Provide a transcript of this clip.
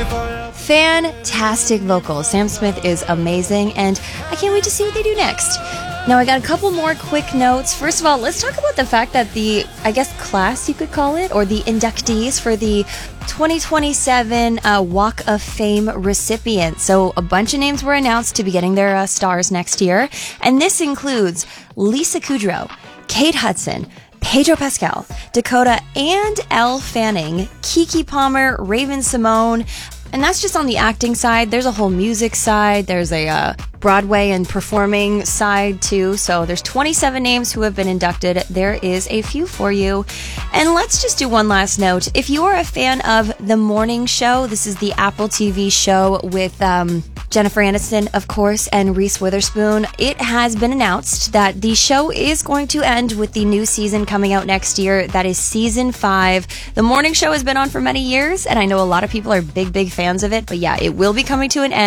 Fantastic vocals. Sam Smith is amazing, and I can't wait to see what they do next. Now, I got a couple more quick notes. First of all, let's talk about the fact that the, I guess, class, you could call it, or the inductees for the 2027 Walk of Fame recipients. So a bunch of names were announced to be getting their stars next year, and this includes Lisa Kudrow, Kate Hudson, Pedro Pascal, Dakota and Elle Fanning, Keke Palmer, Raven-Symoné, and that's just on the acting side. There's a whole music side. There's a Broadway and performing side too. So there's 27 names who have been inducted. There is a few for you. And let's just do one last note. If you are a fan of The Morning Show, this is the Apple TV show with Jennifer Aniston, of course, and Reese Witherspoon. It has been announced that the show is going to end with the new season coming out next year. That is season 5. The Morning Show has been on for many years, and I know a lot of people are big fans of it. But yeah, it will be coming to an end.